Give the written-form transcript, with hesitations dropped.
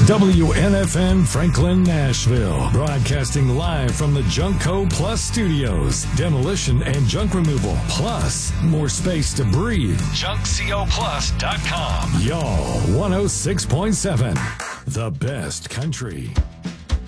WNFN Franklin, Nashville. Broadcasting live from the Junkco Plus Studios. Demolition and junk removal. Plus, more space to breathe. JunkCoPlus.com. Y'all, 106.7. The best country.